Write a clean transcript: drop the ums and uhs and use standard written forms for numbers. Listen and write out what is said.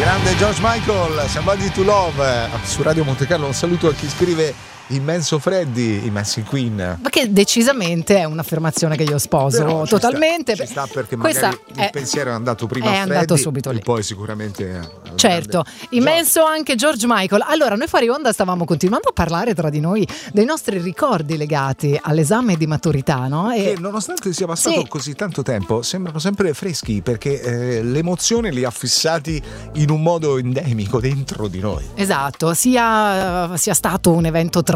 Grande George Michael, Somebody to Love su Radio Monte Carlo. Un saluto a chi scrive Immenso Freddy, Immensi Queen. Ma che decisamente è un'affermazione che io sposo. Però totalmente. Ci sta perché magari il pensiero è andato prima a Freddy, andato subito lì. E poi sicuramente certo, immenso anche George Michael. Allora, noi fuori onda stavamo continuando a parlare tra di noi dei nostri ricordi legati all'esame di maturità, no? E nonostante sia passato così tanto tempo, sembrano sempre freschi, perché l'emozione li ha fissati in un modo endemico dentro di noi. Esatto, sia stato un evento